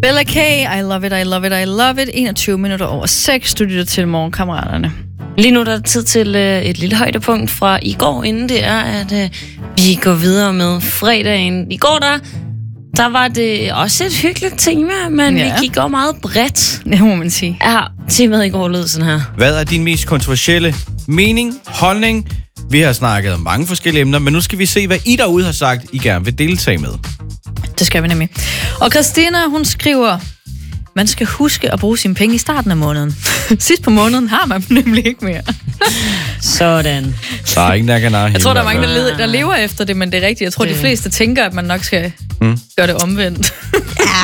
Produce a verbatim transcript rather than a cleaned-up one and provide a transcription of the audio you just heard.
Bella K, I love it, I love it, I love it. enogtyve minutter over seks, du lytter til Morgenkammeraterne. Lige nu der er tid til øh, et lille højdepunkt fra i går, inden det er, at øh, vi går videre med fredagen. I går der, der var det også et hyggeligt tema, men ja. vi gik også meget bredt. Det må man sige. Ja, temaet i går lød sådan her. Hvad er din mest kontroversielle mening, holdning? Vi har snakket om mange forskellige emner, men nu skal vi se, hvad I derude har sagt, I gerne vil deltage med. Det skal vi nemlig. Og Christina, hun skriver, man skal huske at bruge sine penge i starten af måneden. Sidst på måneden har man dem nemlig ikke mere. Sådan. Der er ingen, der kan narre. Jeg tror, der er mange, der, leder, der lever efter det, men det er rigtigt. Jeg tror, det. de fleste tænker, at man nok skal mm. gøre det omvendt.